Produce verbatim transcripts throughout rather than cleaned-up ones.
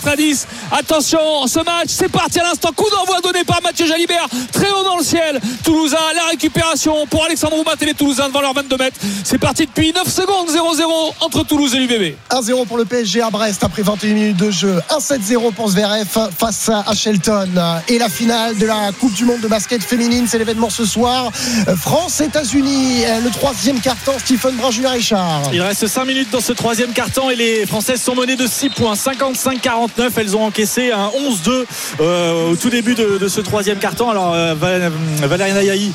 quatre-vingt-dix. Attention, ce match, c'est parti à l'instant. Coup d'envoi donné par Mathieu Jalibert, très haut dans le ciel. Toulousain, la récupération pour Alexandre Roumat et les Toulousains devant leurs vingt-deux mètres. C'est parti depuis neuf secondes, zéro zéro entre Toulouse et l'U B B. un zéro pour le P S G à Brest après vingt et une minutes de jeu. un sept zéro pour Zverev face à Shelton. Et la finale de la Coupe du Monde de basket féminine, c'est l'événement ce soir. France-États-Unis, le troisième quart-temps. Stephen Brun, Julien Richard. Il reste cinq minutes dans ce troisième quart-temps et les Françaises sont menées de six points, cinquante-cinq quarante-neuf. Elles ont encaissé un onze deux euh, au tout début de, de ce troisième quart-temps. Alors euh, Valérie Nayahi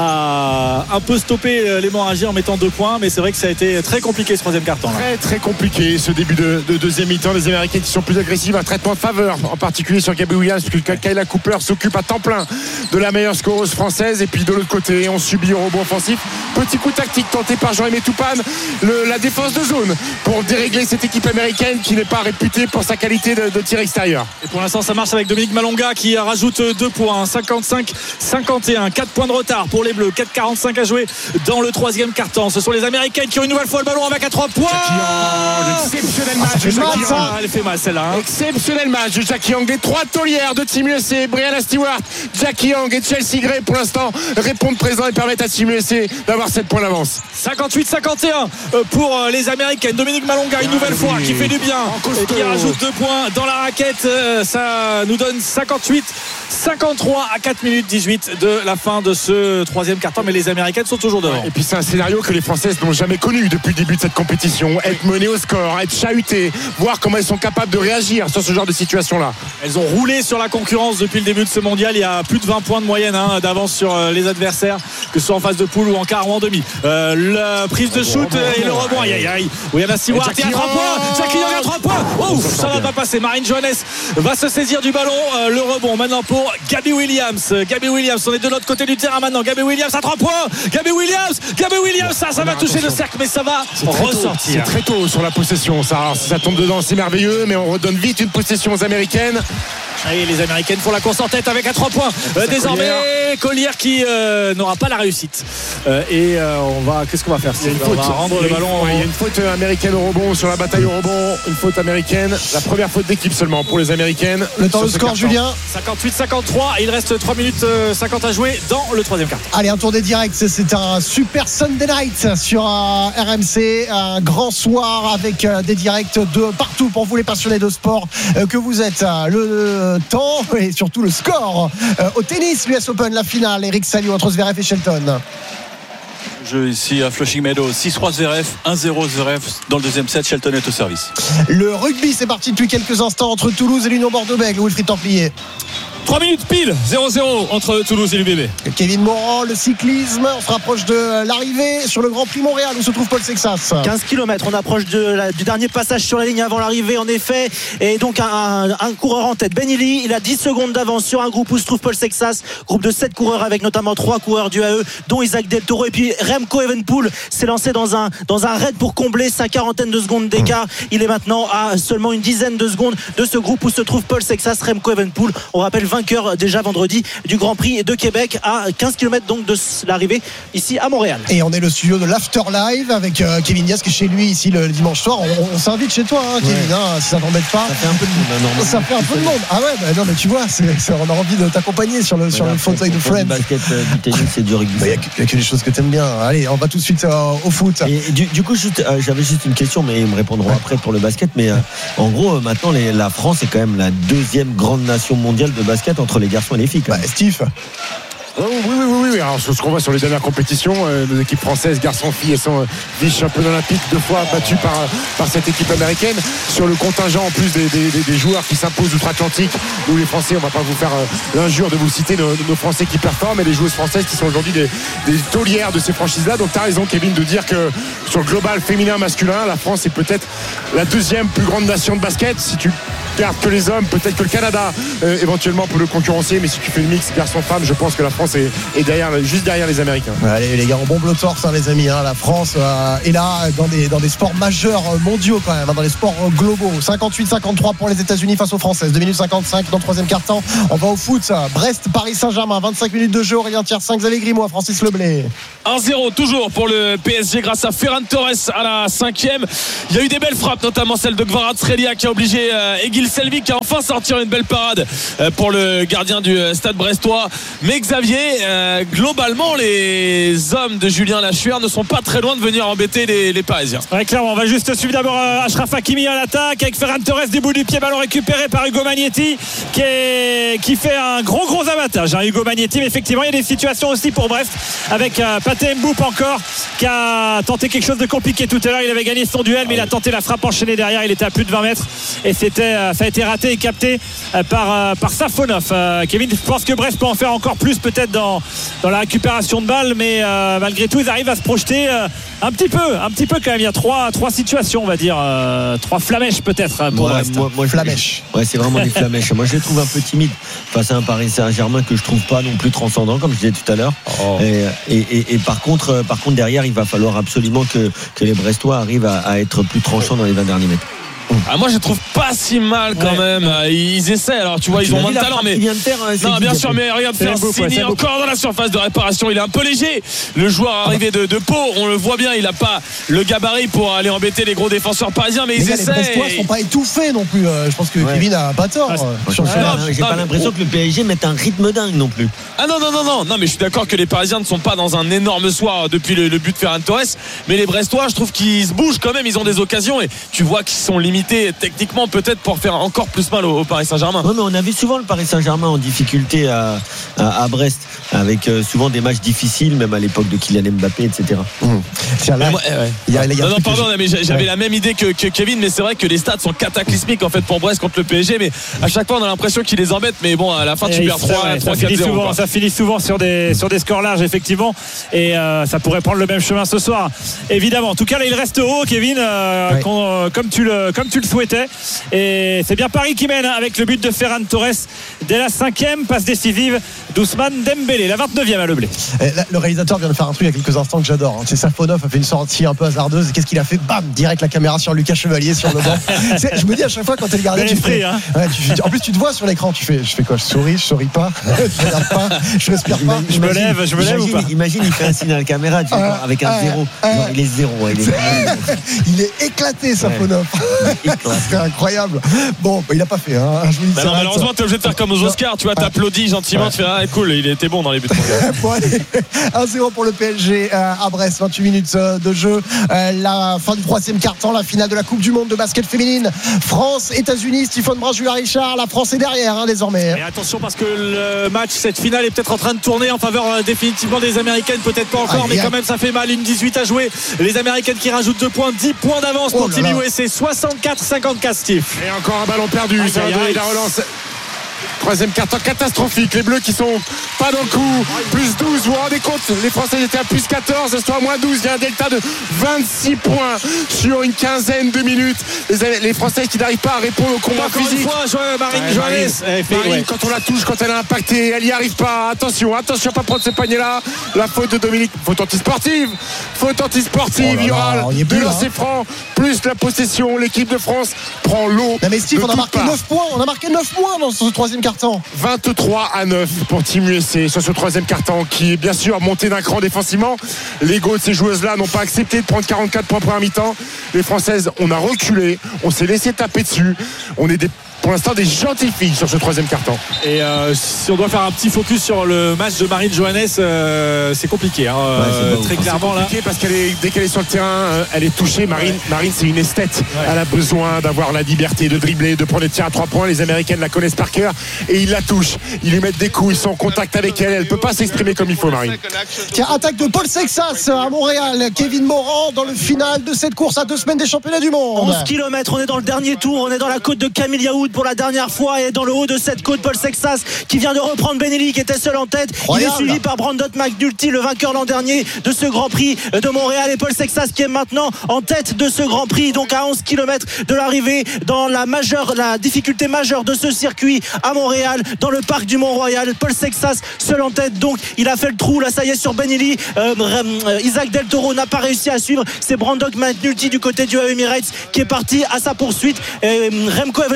a un peu stoppé l'hémorragie en mettant deux points, mais c'est vrai que ça a été très compliqué ce troisième quart-temps. Très très compliqué ce début de, de deuxième mi-temps. Les Américaines qui sont plus agressives, un traitement de faveur, en particulier sur Gabby Williams, puisque Kayla Cooper s'occupe à temps plein de la meilleure scoreuse française. Et puis de l'autre côté, on subit au rebond offensif. Petit coup tactique tenté par Jean-Aimé Toupane, le, la défense de zone pour dérégler cette équipe américaine qui n'est pas réputée pour sa qualité de, de tir extérieur. Et pour l'instant ça marche avec Dominique Malonga qui rajoute deux points, cinquante-cinq cinquante et un, quatre points de retard pour les Bleus, quatre quarante-cinq à jouer dans le troisième quart-temps. Ce sont les Américaines qui ont une nouvelle fois le ballon avec à trois points. Exceptionnel match. Ah, ça fait mal, Jackie ça. Young. Elle fait mal celle-là hein. Exceptionnel match de Jackie Young. Les trois taulières de Team U S A, Brianna Stewart, Jackie Young et Chelsea Gray pour l'instant répondent présent et permettent à Team U S A d'avoir sept points d'avance. cinquante-huit cinquante et un pour les Américaines. Dominique Malonga une nouvelle fois qui fait du bien et qui rajoute deux points dans la raquette. Ça nous donne cinquante-huit cinquante-trois à quatre minutes dix-huit de la fin de ce troisième quart-temps, mais les Américaines sont toujours devant. Et puis c'est un scénario que les Françaises n'ont jamais connu depuis le début de cette compétition. Être menées au score, être chahutées, voir comment elles sont capables de réagir sur ce genre de situation-là. Elles ont roulé sur la concurrence depuis le début de ce mondial. Il y a plus de vingt points de moyenne hein, d'avance sur les adversaires, que ce soit en phase de poule ou en quart ou en demi. Euh, la prise de shoot et le rebond. Aïe aïe aïe. William Stewart et à trois points. Jackie Young à trois points. Oh, ça va pas passer. Marine Johannes va se saisir du ballon. Euh, le rebond maintenant pour Gabby Williams. Gabby Williams, on est de l'autre côté du terrain maintenant. Gabby Williams à trois points. Gabby Williams. Gabby Williams. Ça, ça va toucher le cercle, mais ça va ressortir. C'est très tôt sur la possession. Ça, alors, si ça tombe dedans, c'est merveilleux, mais on redonne vite une possession aux Américaines. Et les Américaines font la course en tête avec à trois points. Euh, désormais, Collier qui euh, n'aura pas la réussite. Euh, et euh, on va, qu'est-ce qu'on va faire? Il y a une on faute. va rendre il, y le a une, ballon. ouais, il y a une faute américaine au rebond sur la bataille au rebond. Une faute américaine. La première faute d'équipe seulement pour les Américaines. Le temps de score, Julien. cinquante-huit cinquante-trois. Et il reste trois minutes cinquante à jouer dans le troisième quart. Allez, un tour des directs. C'est un super Sunday night sur un R M C. Un grand soir avec des directs de partout pour vous les passionnés de sport que vous êtes. Le temps et surtout le score au tennis, l'U S Open, la finale. Eric Salio entre Zverev et Shelton. Jeu ici à Flushing Meadows, six trois Zverev, un zéro Zverev dans le deuxième set. Shelton est au service. Le rugby, c'est parti depuis quelques instants entre Toulouse et l'Union Bordeaux-Bègles. Wilfried Templier. trois minutes pile, zéro zéro entre Toulouse et l'U B B. Kevin Morand, le cyclisme, on se rapproche de l'arrivée sur le Grand Prix Montréal où se trouve Paul Sexas. quinze kilomètres, on approche de la, du dernier passage sur la ligne avant l'arrivée en effet, et donc un, un, un coureur en tête, Ben Illy, il a dix secondes d'avance sur un groupe où se trouve Paul Sexas, groupe de sept coureurs avec notamment trois coureurs du A E dont Isaac Del Toro, et puis Remco Evenepoel s'est lancé dans un, dans un raid pour combler sa quarantaine de secondes d'écart. Il est maintenant à seulement une dizaine de secondes de ce groupe où se trouve Paul Sexas. Remco Evenepoel, on rappelle vainqueur déjà vendredi du Grand Prix de Québec, à quinze kilomètres donc de l'arrivée ici à Montréal. Et on est le studio de l'After Live avec euh, Kevin Diaz qui est chez lui ici le, le dimanche soir. On, on s'invite chez toi, hein, Kevin, ouais. hein, si ça t'embête pas. Ça fait un peu de monde, hein, ça fait un peu de monde. Ah ouais, bah, non, mais tu vois, c'est, c'est, on a envie de t'accompagner sur le, sur le fauteuil de Friends. Du basket, euh, du tennis et du rugby. Il n'y a, a que des choses que t'aimes bien. Allez, on va tout de suite euh, au foot. Et du, du coup, juste, euh, j'avais juste une question, mais ils me répondront ouais. après pour le basket. Mais euh, en gros, euh, maintenant, les, la France est quand même la deuxième grande nation mondiale de basket entre les garçons et les filles. Bah, Steve. Oh, oui, oui, oui, oui. Alors, ce qu'on voit sur les dernières compétitions, euh, nos équipes françaises, garçons-filles, elles sont euh, vice-championnes olympiques, deux fois battues par, par cette équipe américaine. Sur le contingent, en plus des, des, des joueurs qui s'imposent outre-Atlantique, nous les Français, on va pas vous faire euh, l'injure de vous citer nos, nos Français qui performent, et les joueuses françaises qui sont aujourd'hui des, des taulières de ces franchises-là. Donc, tu as raison, Kevin, de dire que sur le global féminin-masculin, la France est peut-être la deuxième plus grande nation de basket. Si tu gardes que les hommes, peut-être que le Canada euh, éventuellement peut le concurrencer, mais si tu fais le mix garçon-femme, je pense que la France est, est derrière, juste derrière les Américains. Allez les gars, on bombe le torse, hein, les amis, hein, la France euh, est là dans des, dans des sports majeurs mondiaux quand même, hein, dans les sports globaux. cinquante-huit cinquante-trois pour les États-Unis face aux Françaises. deux minutes cinquante-cinq dans le troisième quart-temps. On va au foot, ça. Brest, Paris Saint-Germain, vingt-cinq minutes de jeu. Aurélien Tiersin, Xavier Grimois, Francis Leblé. un zéro toujours pour le P S G grâce à Ferran Torres à la cinquième. Il y a eu des belles frappes, notamment celle de Kvaratskhelia qui a obligé euh, Egil Gil Selvi qui a enfin sorti une belle parade pour le gardien du Stade brestois. Mais Xavier, euh, globalement les hommes de Julien Lachuer ne sont pas très loin de venir embêter les, les Parisiens. Ouais, clairement, on va juste suivre d'abord euh, Achraf Hakimi à l'attaque avec Ferran Torres du bout du pied, ballon récupéré par Hugo Magnetti qui, est, qui fait un gros gros abattage hein, Hugo Magnetti. Mais effectivement il y a des situations aussi pour Brest avec euh, Pathé Mboup encore qui a tenté quelque chose de compliqué tout à l'heure. Il avait gagné son duel mais il a tenté la frappe enchaînée derrière, il était à plus de vingt mètres et c'était, euh, ça a été raté et capté euh, par, euh, par Safonov. euh, Kevin, je pense que Brest peut en faire encore plus peut-être dans, dans la récupération de balles, mais euh, malgré tout ils arrivent à se projeter euh, un petit peu un petit peu quand même. Il y a trois, trois situations on va dire, euh, trois flamèches peut-être pour moi, Brest. moi, moi, flamèche. Ouais, c'est vraiment des flamèches. Moi je les trouve un peu timides face à un Paris Saint-Germain que je trouve pas non plus transcendant comme je disais tout à l'heure. Oh. et, et, et, et par contre par contre derrière il va falloir absolument que, que les Brestois arrivent à, à être plus tranchants dans les vingt derniers mètres. Ah, moi je trouve pas si mal quand Ouais. même. Ils essaient, alors tu vois, Tu ils ont l'as moins vu, de la talent, frappe mais qu'il vient de faire, hein, c'est non, bien qui, sûr, mais regarde C'est faire un beau, ouais, Sini c'est un beau. encore dans la surface de réparation. Il est un peu léger. Le joueur arrivé de, de Pau, on le voit bien, il a pas le gabarit pour aller embêter les gros défenseurs parisiens, mais Les ils gars, les essaient. Brestois sont pas étouffés non plus. Euh, Je pense que Ouais. Kevin a pas tort Ah, euh, Moi, sur je ce sais match. pas, J'ai non, pas mais- l'impression que le P S G mette un rythme dingue non plus. Ah non, non, non, non, non, mais je suis d'accord que les Parisiens ne sont pas dans un énorme soir depuis le, le but de Ferran Torres, mais les Brestois, je trouve qu'ils se bougent quand même, ils ont des occasions et tu vois qu'ils sont limités techniquement peut-être pour faire encore plus mal au, au Paris Saint-Germain. Ouais, mais on a vu souvent le Paris Saint-Germain en difficulté à, à, à Brest, avec euh, souvent des matchs difficiles, même à l'époque de Kylian Mbappé, et cetera. Tiens, là, Mais moi, eh ouais. il y a- il y a un Non, non, truc que pardon, j'ai- mais j'a- j'avais Ouais. la même idée que, que Kevin, mais c'est vrai que les stats sont cataclysmiques en fait pour Brest contre le P S G, mais à chaque fois on a l'impression qu'ils les embêtent, mais bon, à la fin tu Et perds ça, trois ouais, ça, quatre finit zéro. souvent, ça finit souvent sur des, sur des scores larges effectivement, et euh, ça pourrait prendre le même chemin ce soir évidemment. En tout cas là il reste haut Kevin, euh, Ouais. qu'on- euh, comme, tu le, comme tu le souhaitais, et c'est bien Paris qui mène hein, avec le but de Ferran Torres dès la cinquième passe décisive d'Ousmane Dembélé, la vingt-neuvième à Leblé. Eh, là, le réalisateur vient de faire un truc il y a quelques instants que j'adore. hein. C'est Safonov a fait une sortie un peu hasardeuse. Et qu'est-ce qu'il a fait? Bam, direct la caméra sur Lucas Chevalier sur le banc. C'est- je me dis à chaque fois quand t'es le gardien, Bel tu fais. esprit, hein. Ouais, tu- en plus, tu te vois sur l'écran. Tu fais. Je fais quoi? Je souris, je souris pas. Je regarde pas. Je respire pas. Je me lève, je me lève ou Imagine, pas imagine, il fait un signe à la caméra, tu vois, Ah, avec un ah, zéro. ah. Genre, il est zéro. Ouais, il est vraiment Il est éclaté, Safonov. éclaté. C'est incroyable. Bon, bah, il a pas fait. Hein. Je vous dis Bah ça, non, malheureusement t'es obligé de faire comme aux Oscars, tu vois, t'applaudis gentiment, tu fais ah cool, il était bon dans les buts. Bon, allez, un zéro pour le P S G euh, à Brest, vingt-huit minutes euh, de jeu. Euh, la fin du troisième quart-temps, la finale de la Coupe du Monde de basket féminine. France, États-Unis, Stéphane Brun, Julia Richard. La France est derrière hein, désormais. Et attention parce que le match, cette finale est peut-être en train de tourner en faveur euh, définitivement des Américaines, peut-être pas encore, Aïe, mais aïe. quand même ça fait mal. Une dix-huit à jouer. Les Américaines qui rajoutent deux points, dix points d'avance Oh pour là Team là. U S A, soixante-quatre cinquante-quatre Steve. Et encore un ballon perdu, Aïe, ça va aïe, donner aïe. la relance. Troisième carton catastrophique. Les Bleus qui sont pas dans le coup. Plus douze, vous vous rendez compte? Les Français étaient à plus quatorze, ce soir à moins douze. Il y a un delta de vingt-six points sur une quinzaine de minutes. Les, les Français qui n'arrivent pas à répondre au combat Encore une physique. fois, Jo- Marine Ouais, Johannes. Marine, Elle fait- Marine, ouais. quand on la touche, quand elle a impacté, elle n'y arrive pas. Attention, attention à pas prendre ces paniers là. La faute de Dominique, faute anti-sportive. Faute anti-sportive. Oh là Il y aura là, on y est deux plus, là. lancers francs, plus la possession. L'équipe de France prend l'eau. Non mais Steve, de on a toutes marqué parts. neuf points. On a marqué neuf points dans ce troisième quart-temps. vingt-trois à neuf pour Team U S A sur ce troisième carton qui est bien sûr monté d'un cran défensivement. L'ego de ces joueuses-là n'ont pas accepté de prendre quarante-quatre points pour un mi-temps. Les Françaises, on a reculé, on s'est laissé taper dessus. On est des, pour l'instant des gentilles filles sur ce troisième carton. Et euh, si on doit faire un petit focus sur le match de Marine Johannes, euh, c'est compliqué. Hein, Ouais, c'est euh, pas ouf. très clairement là. Parce qu'elle est, dès qu'elle est sur le terrain, euh, elle est touchée. Marine, Marine c'est une esthète. Elle a besoin d'avoir la liberté de dribbler, de prendre des tirs à trois points. Les Américaines la connaissent par cœur et ils la touchent. Ils lui mettent des coups, ils sont en contact avec elle. Elle ne peut pas s'exprimer comme il faut, Marine. Tiens, attaque de Paul Sexas à Montréal. Kevin Morand dans le final de cette course à deux semaines des championnats du monde. onze kilomètres, on est dans le dernier tour, on est dans la côte de Camille Yaoud pour la dernière fois et dans le haut de cette côte, Paul Sexas qui vient de reprendre Benelli qui était seul en tête. Incroyable. Il est suivi par Brandon McNulty, le vainqueur l'an dernier de ce Grand Prix de Montréal, et Paul Sexas qui est maintenant en tête de ce Grand Prix, donc à onze kilomètres de l'arrivée dans la majeure, la difficulté majeure de ce circuit à Montréal, dans le parc du Mont-Royal. Paul Sexas seul en tête, donc il a fait le trou là, ça y est, sur Benelli. euh, euh, Isaac Del Toro n'a pas réussi à suivre, c'est Brandon McNulty du côté du Emirates qui est parti à sa poursuite. Et Remco Evenepoel, lui, il a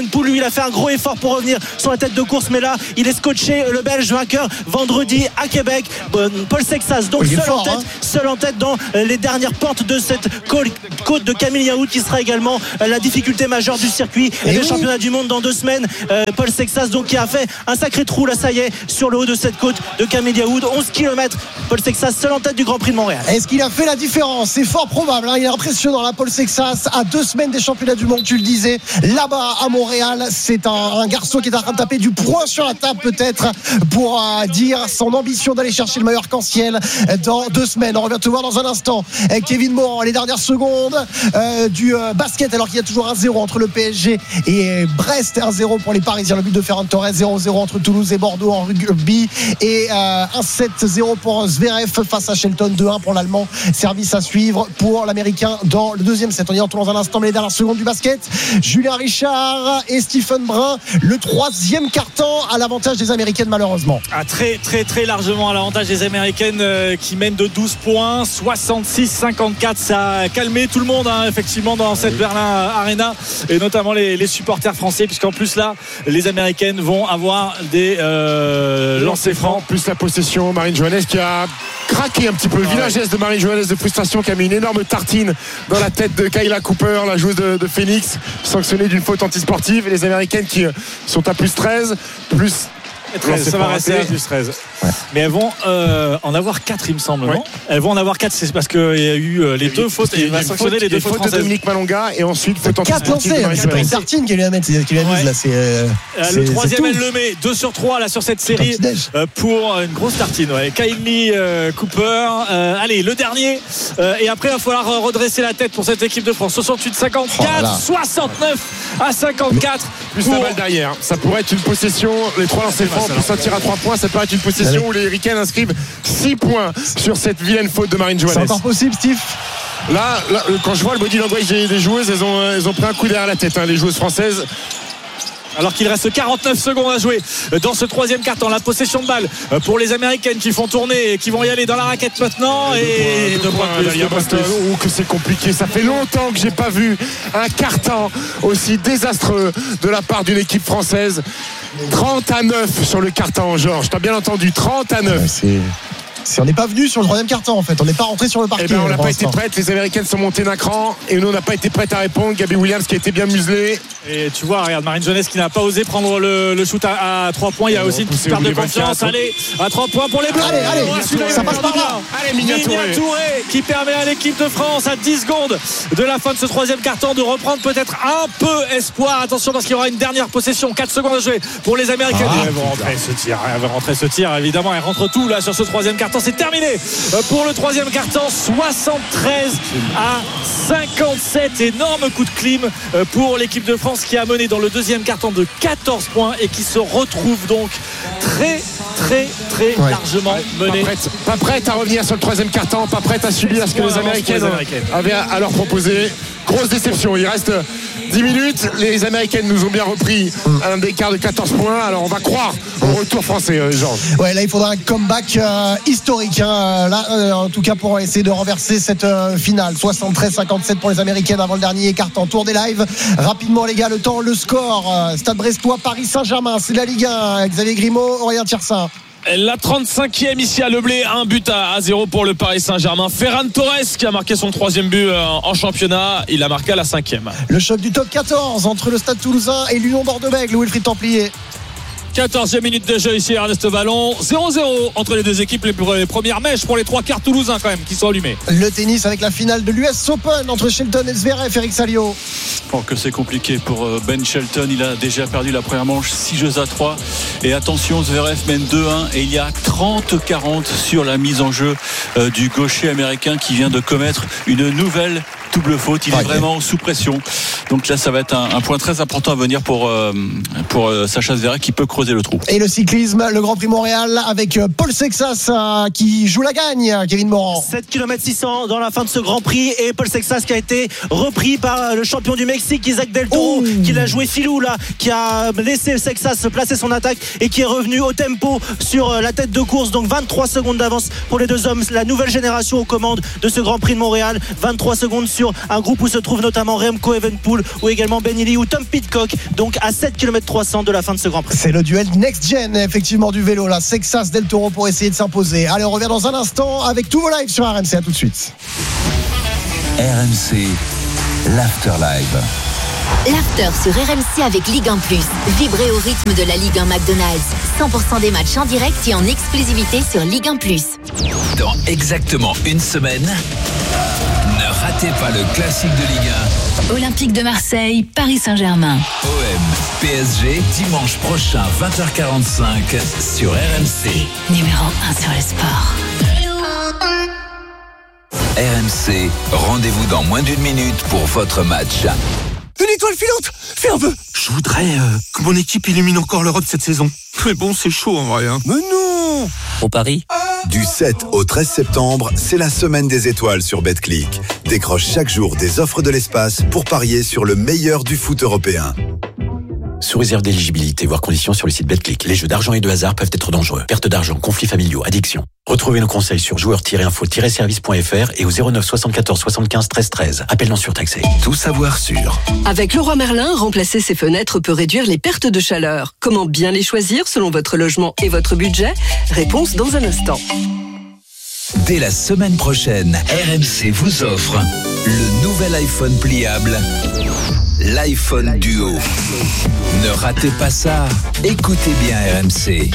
a fait un gros effort pour revenir sur la tête de course, mais là il est scotché, le Belge vainqueur vendredi à Québec, Paul Sexas donc seul fort, en tête hein. seul en tête dans les dernières pentes de cette côte de Camille Yaoud, qui sera également la difficulté majeure du circuit et, et des oui. championnats du monde dans deux semaines. euh, Paul Sexas donc qui a fait un sacré trou là, ça y est, sur le haut de cette côte de Camille Yaoud, onze kilomètres. Paul Sexas seul en tête du Grand Prix de Montréal. Est-ce qu'il a fait la différence? C'est fort probable, hein. Il est impressionnant la Paul Sexas à deux semaines des championnats du monde, tu le disais, là-bas à Montréal. C'est un, un garçon qui est en train de taper du poing sur la table peut-être pour euh, dire son ambition d'aller chercher le meilleur arc-en-ciel dans deux semaines. On revient te voir dans un instant. Kevin Morand, les dernières secondes euh, du euh, basket, alors qu'il y a toujours un zéro entre le P S G et Brest, un zéro pour les Parisiens, le but de Ferran Torres, zéro zéro entre Toulouse et Bordeaux en rugby, et euh, un sept zéro pour Zverev face à Shelton, deux un pour l'Allemand. Service à suivre pour l'Américain dans le deuxième set. On y retourne dans un instant, mais les dernières secondes du basket, Julien Richard et Stephen Brun, le troisième quart-temps à l'avantage des Américaines malheureusement. Ah, très très très largement à l'avantage des Américaines euh, qui mènent de douze points, soixante-six cinquante-quatre. Ça a calmé tout le monde hein, effectivement dans cette Berlin Arena, et notamment les, les supporters français, puisqu'en plus là les Américaines vont avoir des euh, lancers francs, plus la possession. Marine Johannes qui a craqué un petit peu, le vilain geste de Marine Johannes de frustration, qui a mis une énorme tartine dans la tête de Kayla Cooper, la joueuse de, de Phoenix, sanctionnée d'une faute antisportive. Et les Américaines qui sont à plus treize, plus treize, ça va rester à plus treize. Ouais. Mais elles vont euh, en avoir quatre, il me semble, ouais. non Elles vont en avoir quatre, c'est parce qu'il y a eu euh, les deux fautes, et il va sanctionner les deux fautes françaises. De Dominique Malonga et ensuite faute antisportive de Marie Johannes. C'est Tartine qui lui a mis, qui lui a mis là. C'est, euh, le troisième, elle le met, deux sur trois là sur cette série euh, pour une grosse tartine. Ouais. Kylie euh, Cooper. Euh, allez, le dernier. Euh, et après, il va falloir redresser la tête pour cette équipe de France. soixante-huit cinquante-quatre, oh soixante-neuf à cinquante-quatre. Plus pour... la balle derrière. Ça pourrait être une possession, les trois lancers francs, plus un tir à trois points. Ça pourrait être une possession où les Ricains inscrivent six points sur cette vilaine faute de Marine Johannes. C'est encore possible, Steve? Là, là, quand je vois le body language des joueuses, elles ont, elles ont pris un coup derrière la tête, hein, les joueuses françaises. Alors qu'il reste quarante-neuf secondes à jouer dans ce troisième quart-temps. La possession de balle pour les Américaines qui font tourner et qui vont y aller dans la raquette maintenant. Et deux points, deux points, deux points. Oh, que c'est compliqué. Ça fait longtemps que j'ai pas vu un quart-temps aussi désastreux de la part d'une équipe française. trente à neuf sur le quart-temps, Georges. T'as bien entendu, trente à neuf. Ouais, c'est... Si on n'est pas venu sur le troisième quart-temps en fait, on n'est pas rentré sur le parquet. Eh ben, on n'a pas été prête, les Américaines sont montées d'un cran et nous on n'a pas été prête à répondre. Gabby Williams qui a été bien muselée. Et tu vois, regarde, Marine Johannes qui n'a pas osé prendre le, le shoot à, à trois points. Il y a aussi une petite perte de confiance. Allez, à trois points pour les Bleus. Allez, allez, allez ça passe par là. Allez, Mignon Touré qui permet à l'équipe de France à dix secondes de la fin de ce troisième quart-temps de reprendre peut-être un peu espoir. Attention parce qu'il y aura une dernière possession, quatre secondes à jouer pour les Américaines. Ah, elles vont rentrer ce tir, elles vont rentrer ce tir. Évidemment, elles rentrent tout là sur ce troisième quart-temps. C'est terminé. Pour le troisième quart-temps, soixante-treize à cinquante-sept, énorme coup de clim pour l'équipe de France qui a mené dans le deuxième quart-temps de quatorze points et qui se retrouve donc très très très ouais. largement menée. Pas prête, pas prête à revenir sur le troisième quart-temps, pas prête à subir ce que les Américaines, les Américaines avaient à leur proposer. Grosse déception, il reste dix minutes, les Américaines nous ont bien repris un écart de quatorze points, alors on va croire au retour français, euh, Georges. Ouais, là il faudra un comeback euh, historique, hein, là, euh, en tout cas pour essayer de renverser cette euh, finale. soixante-treize cinquante-sept pour les Américaines avant le dernier quart-temps. Tour des lives, rapidement les gars, le temps, le score, euh, Stade Brestois, Paris Saint-Germain, c'est la Ligue un, Xavier Grimaud, Aurélien Thirsin. La trente-cinquième ici à Leblé, un but à zéro pour le Paris Saint-Germain. Ferran Torres qui a marqué son troisième but en championnat, il a marqué à la cinquième. Le choc du top quatorze entre le Stade Toulousain et l'Union Bordeaux-Bègles, Wilfried Templier. quatorzième minute de jeu ici Ernest Vallon, zéro zéro entre les deux équipes, les premières mèches pour les trois quarts toulousains quand même qui sont allumés. Le tennis avec la finale de l'U S Open entre Shelton et Zverev, Eric Salio. Oh, que c'est compliqué pour Ben Shelton, il a déjà perdu la première manche, six jeux à trois, et attention, Zverev mène deux un et il y a trente quarante sur la mise en jeu euh, du gaucher américain qui vient de commettre une nouvelle double faute. Il est vraiment sous pression. Donc là, ça va être un, un point très important à venir pour, euh, pour euh, Sacha Zverev qui peut creuser le trou. Et le cyclisme, le Grand Prix Montréal avec Paul Sexas euh, qui joue la gagne, Kevin Morand. sept kilomètres six cents dans la fin de ce Grand Prix et Paul Sexas qui a été repris par le champion du Mexique, Isaac Del Toro, oh. qui l'a joué filou là, qui a laissé Sexas placer son attaque et qui est revenu au tempo sur la tête de course. Donc vingt-trois secondes d'avance pour les deux hommes. La nouvelle génération aux commandes de ce Grand Prix de Montréal. vingt-trois secondes sur sur un groupe où se trouve notamment Remco Evenepoel ou également Ben Healy ou Tom Pidcock, donc à sept kilomètres trois cents de la fin de ce Grand Prix. C'est le duel next gen effectivement du vélo là, Sexas Del Toro pour essayer de s'imposer. Allez, on revient dans un instant avec tous vos lives sur R M C. À tout de suite. R M C, l'Afterlive. L'after sur R M C avec Ligue un plus. Vibrez au rythme de la Ligue un McDonald's. cent pour cent des matchs en direct et en exclusivité sur Ligue un plus. Dans exactement une semaine, ne ratez pas le classique de Ligue un. Olympique de Marseille, Paris Saint-Germain. O M, P S G, dimanche prochain, vingt heures quarante-cinq sur R M C. Numéro un sur le sport. R M C, rendez-vous dans moins d'une minute pour votre match. Une étoile filante, fais un vœu. Je voudrais euh, que mon équipe illumine encore l'Europe cette saison. Mais bon, c'est chaud en vrai. Hein. Mais non. Au Paris. Du sept au treize septembre, c'est la semaine des étoiles sur Betclic. Décroche chaque jour des offres de l'espace pour parier sur le meilleur du foot européen. Sous réserve d'éligibilité, voire conditions sur le site Betclic. Les jeux d'argent et de hasard peuvent être dangereux. Perte d'argent, conflits familiaux, addiction. Retrouvez nos conseils sur joueurs tiret info tiret service point f r et au zéro neuf soixante-quatorze soixante-quinze treize treize. Appel non surtaxé. Tout savoir sur. Avec Leroy Merlin, remplacer ses fenêtres peut réduire les pertes de chaleur. Comment bien les choisir selon votre logement et votre budget? Réponse dans un instant. Dès la semaine prochaine, R M C vous offre le nouvel iPhone pliable, l'iPhone Duo. Ne ratez pas ça, écoutez bien R M C.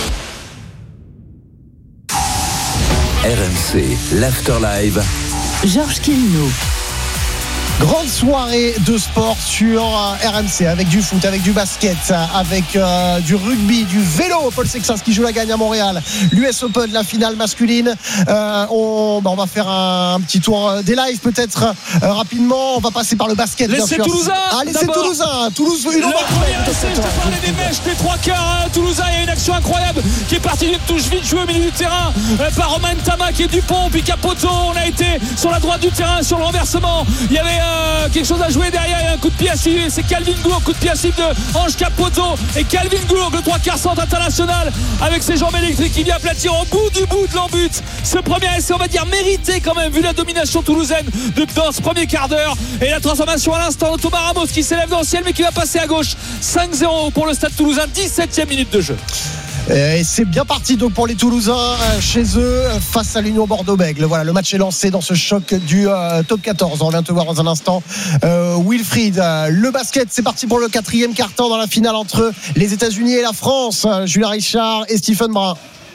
R M C, l'Afterlive. Georges Quirino. Grande soirée de sport sur R M C avec du foot, avec du basket, avec euh, du rugby, du vélo. Paul Sexas qui joue la gagne à Montréal. L'U S Open, la finale masculine. Euh, on, bah on va faire un, un petit tour des lives peut-être euh, rapidement. On va passer par le basket. Laissez Toulousain. Ah, laissez Toulousain. Toulouse, une le premier essai, je te parlais des mèches, des trois quarts. Toulousain, il y a une action incroyable qui est partie d'une touche vite jouée au milieu du terrain euh, par Romain Ntama qui est Dupont, puis Capoto. On a été sur la droite du terrain sur le renversement. Il y avait euh, quelque chose à jouer derrière, il y a un coup de pied à cible, c'est Calvin Gourg, coup de pied à cible de Ange Capoto et Calvin Gourg, le trois quarts centre international avec ses jambes électriques qui vient aplatir au bout du bout de l'embut. Ce premier essai, on va dire mérité quand même vu la domination toulousaine dans ce premier quart d'heure et la transformation à l'instant de Thomas Ramos qui s'élève dans le ciel mais qui va passer à gauche. Cinq zéro pour le Stade Toulousain, dix-septième minute de jeu. Et c'est bien parti donc pour les Toulousains chez eux face à l'Union Bordeaux-Bègles. Voilà, le match est lancé dans ce choc du euh, top quatorze. On vient te voir dans un instant. Euh, Wilfried, euh, le basket, c'est parti pour le quatrième quart-temps dans la finale entre les États-Unis et la France. Julien Richard et Stephen Brun.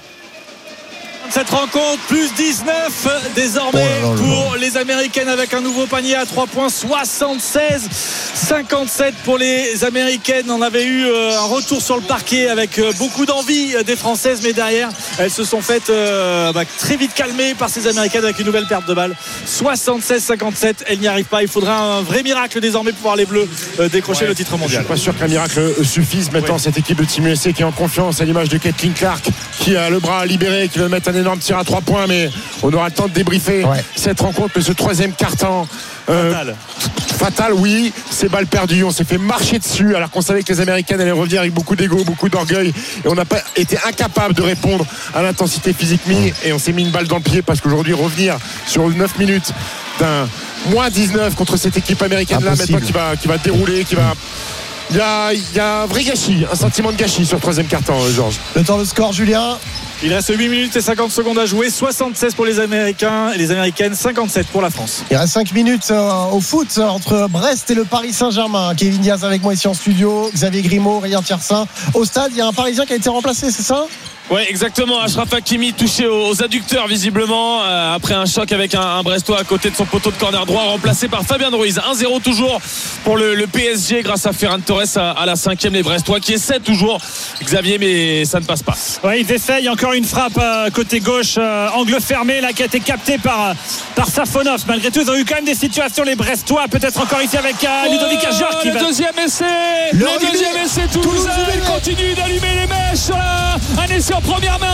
Cette rencontre, plus dix-neuf désormais oh là là là. pour les Américaines avec un nouveau panier à trois points, soixante-seize cinquante-sept pour les Américaines. On avait eu un retour sur le parquet avec beaucoup d'envie des Françaises, mais derrière elles se sont faites euh, bah, très vite calmées par ces Américaines avec une nouvelle perte de balle. Soixante-seize cinquante-sept, elles n'y arrivent pas. Il faudra un vrai miracle désormais pour voir les Bleus euh, décrocher ouais, le titre mondial. Je suis pas sûr qu'un miracle suffise maintenant. Ouais. Cette équipe de Team U S A qui est en confiance à l'image de Caitlin Clark qui a le bras libéré, qui veut mettre un énorme tir à trois points, mais on aura le temps de débriefer ouais. cette rencontre, mais ce troisième quart-temps euh, fatal. fatal oui, ces balles perdues, on s'est fait marcher dessus alors qu'on savait que les Américaines allaient revenir avec beaucoup d'ego, beaucoup d'orgueil et on n'a pas été incapable de répondre à l'intensité physique mise et on s'est mis une balle dans le pied parce qu'aujourd'hui revenir sur neuf minutes d'un moins dix-neuf contre cette équipe américaine là maintenant qui va, qui va dérouler, qui va il y, a, il y a un vrai gâchis, un sentiment de gâchis sur le troisième quart-temps, Georges. Le temps de score, Julien. Il reste huit minutes et cinquante secondes à jouer, soixante-seize pour les Américains et les Américaines, cinquante-sept pour la France. Il reste cinq minutes euh, au foot entre Brest et le Paris Saint-Germain. Kevin Diaz avec moi ici en studio, Xavier Grimaud, Aurélien Tiersin. Au stade, il y a un Parisien qui a été remplacé, c'est ça ? Oui, exactement. Achraf Hakimi touché aux adducteurs visiblement euh, après un choc avec un, un Brestois à côté de son poteau de corner droit, remplacé par Fabien Ruiz. un zéro toujours pour le, le P S G grâce à Ferran Torres à, à la cinquième. Les Brestois qui essaient toujours, Xavier, mais ça ne passe pas. Oui, ils essayent. Encore une frappe euh, côté gauche, euh, angle fermé là qui a été capté par, par Safonov. Malgré tout, ils ont eu quand même des situations, les Brestois. Peut-être encore ici avec euh, Ludovic Ajor qui le va... deuxième essai. Le, le deuxième essai Toulousain continue d'allumer les mèches sur la... un essai en première main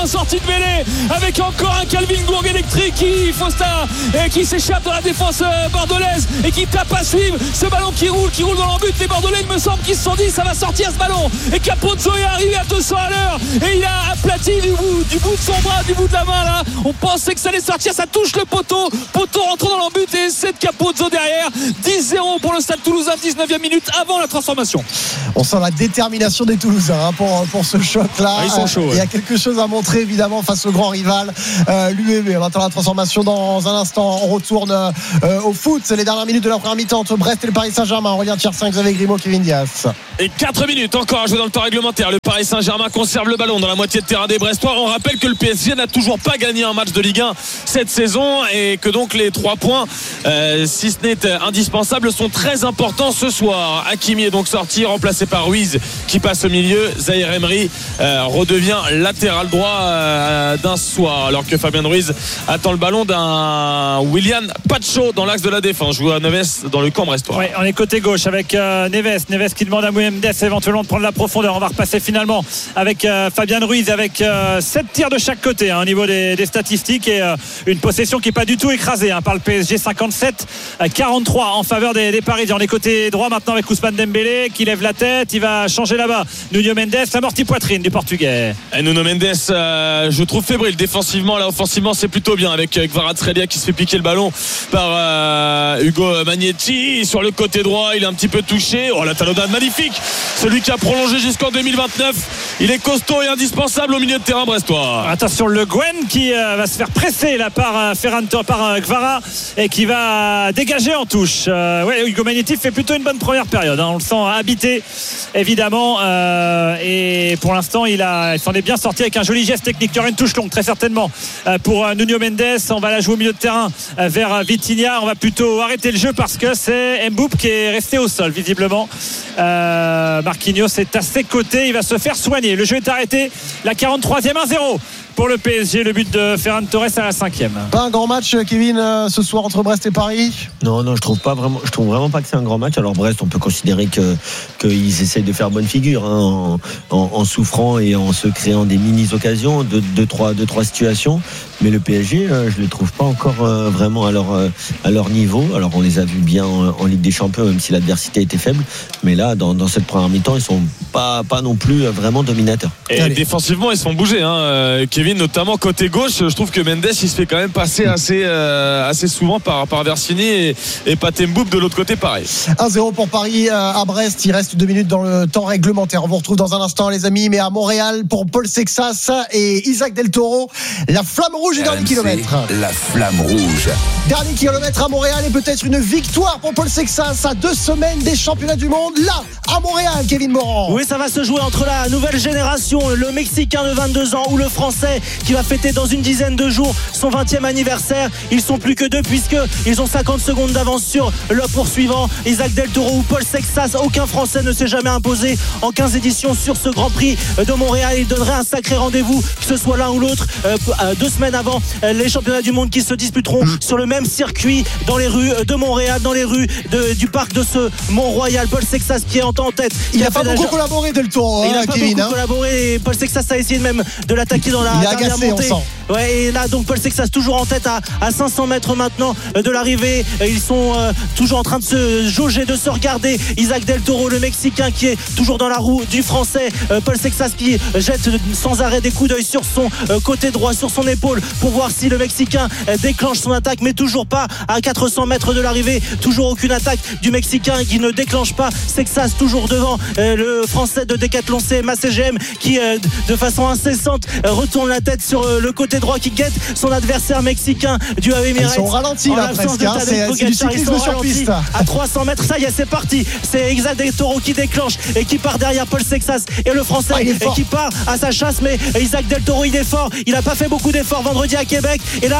en sortie de mêlée avec encore un Calvin Gourg électrique qui Fausta et qui s'échappe dans la défense bordelaise et qui tape à suivre ce ballon qui roule qui roule dans l'embut. Les Bordelais, il me semble qu'ils se sont dit ça va sortir ce ballon, et Capozzo est arrivé à deux cents à l'heure et il a aplati du bout, du bout de son bras, du bout de la main là. On pensait que ça allait sortir, ça touche le poteau, poteau rentre dans l'embut et c'est de Capozzo derrière. Dix zéro pour le Stade Toulousain, dix-neuvième minute avant la transformation. On sent la détermination des Toulousains hein, pour, pour ce choc là. Ah, ils sont chauds, ouais. Il y a quelque chose à montrer évidemment face au grand rival euh, l'U B B. On attend la transformation dans un instant. On retourne euh, au foot. C'est les dernières minutes de la première mi-temps entre Brest et le Paris Saint-Germain. Aurélien Tiersin, Xavier Grimaud, Kevin Diaz. Et quatre minutes encore à jouer dans le temps réglementaire. Le Paris Saint-Germain conserve le ballon dans la moitié de terrain des Brestois. On rappelle que le P S G n'a toujours pas gagné un match de Ligue un cette saison et que donc les trois points, euh, si ce n'est indispensable, sont très importants ce soir. Hakimi est donc sorti, remplacé par Ruiz qui passe au milieu. Zahir Emery euh, redevient latéral droit euh, d'un soir, alors que Fabien Ruiz attend le ballon d'un Willian Pacho dans l'axe de la défense. Joue à Neves dans le camp brestois. Ouais, on est côté gauche avec euh, Neves. Neves qui demande à Mendes éventuellement de prendre la profondeur. On va repasser finalement avec euh, Fabien Ruiz avec euh, sept tirs de chaque côté hein, au niveau des, des statistiques et euh, une possession qui n'est pas du tout écrasée hein, par le P S G. Cinquante-sept à quarante-trois en faveur des, des Parisiens. On est côté droit maintenant avec Ousmane Dembélé qui lève la tête. Il va changer là-bas. Nuno Mendes, amorti poitrine du Portugais. Et Nuno Mendes, euh, je trouve fébrile défensivement. Là, offensivement, c'est plutôt bien avec Kvaratskhelia qui se fait piquer le ballon par euh, Hugo Magnetti. Sur le côté droit, il est un petit peu touché. Oh, la talonnade magnifique. Celui qui a prolongé jusqu'en deux mille vingt-neuf. Il est costaud et indispensable au milieu de terrain brestois. Attention, Le Guen qui euh, va se faire presser là par euh, Ferran, par euh, Kvara et qui va dégager en touche. Euh, ouais, Hugo Magnetti fait plutôt une bonne première période. Hein. On le sent habité évidemment euh, et pour l'instant il, a, il s'en est bien sorti avec un joli geste technique. Il y aura une touche longue très certainement euh, pour euh, Nuno Mendes. On va la jouer au milieu de terrain euh, vers euh, Vitinha. On va plutôt arrêter le jeu parce que c'est Mboup qui est resté au sol visiblement. euh, Marquinhos est à ses côtés, il va se faire soigner. Le jeu est arrêté, la quarante-troisième, un zéro pour le P S G, le but de Ferran Torres à la cinquième. Pas un grand match, Kevin, ce soir entre Brest et Paris? Non, non, je trouve pas vraiment, je trouve vraiment pas que c'est un grand match. Alors Brest, on peut considérer que qu'ils essayent de faire bonne figure hein, en, en, en souffrant et en se créant des mini-occasions, deux, deux, trois, deux, trois situations. Mais le P S G, euh, je les trouve pas encore euh, vraiment à leur, euh, à leur niveau. Alors on les a vus bien en, en Ligue des Champions, même si l'adversité était faible. Mais là, dans, dans cette première mi-temps, ils sont pas, pas non plus vraiment dominateurs. Et Allez. Défensivement, ils se font bouger. Hein. Kevin, notamment côté gauche, je trouve que Mendes, il se fait quand même passer assez, euh, assez souvent par, par Versini et, et Patem-Boub de l'autre côté, pareil. un zéro pour Paris à Brest. Il reste deux minutes dans le temps réglementaire. On vous retrouve dans un instant, les amis. Mais à Montréal, pour Paul Sexas et Isaac Del Toro, la flamme rouge est dans les kilomètres. La flamme rouge. Dernier kilomètre à Montréal et peut-être une victoire pour Paul Sexas à deux semaines des championnats du monde. Là, à Montréal, Kevin Morand. Oui, ça va se jouer entre la nouvelle génération, le Mexicain de vingt-deux ans ou le Français qui va fêter dans une dizaine de jours son vingtième anniversaire. Ils sont plus que deux puisqu'ils ont cinquante secondes d'avance sur le poursuivant, Isaac Del Toro ou Paul Sexas. Aucun Français ne s'est jamais imposé en quinze éditions sur ce Grand Prix de Montréal. Il donnerait un sacré rendez-vous, que ce soit l'un ou l'autre, euh, deux semaines avant les championnats du monde qui se disputeront sur le même circuit dans les rues de Montréal, dans les rues de, du parc de ce Mont-Royal. Paul Sexas qui est en tête. Il n'a pas beaucoup collaboré, Del Toro. Il n'a hein, pas Kevin, beaucoup hein. collaboré. Et Paul Sexas a essayé même de l'attaquer dans la il est dernière agacé, montée. On sent. Ouais, et là donc Paul Sexas toujours en tête à, à cinq cents mètres maintenant de l'arrivée. Ils sont euh, toujours en train de se jauger, de se regarder. Isaac Del Toro, le Mexicain, qui est toujours dans la roue du Français. euh, Paul Sexas qui jette sans arrêt des coups d'œil sur son euh, côté droit, sur son épaule, pour voir si le Mexicain euh, déclenche son attaque, mais toujours pas à quatre cents mètres de l'arrivée. Toujours aucune attaque du Mexicain qui ne déclenche pas. Sexas toujours devant euh, le Français de Decathlon C M A C G M qui euh, de façon incessante euh, retourne la tête sur euh, le côté droit, qui guette son adversaire mexicain du A E Emirates. Ils sont ralentis là presque, hein, c'est, c'est du cyclisme sur piste. À trois cents mètres, ça y est, c'est parti. C'est Isaac Del Toro qui déclenche et qui part derrière Paul Sexas et le Français ah, et qui part à sa chasse. Mais Isaac Del Toro, il est fort. Il n'a pas fait beaucoup d'efforts vendredi à Québec et là